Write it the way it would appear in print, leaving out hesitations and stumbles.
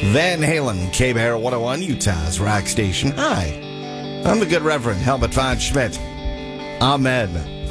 Van Halen, K-Bear 101, Utah's rock station. Hi, I'm the good Reverend Helmut von Schmidt. Amen.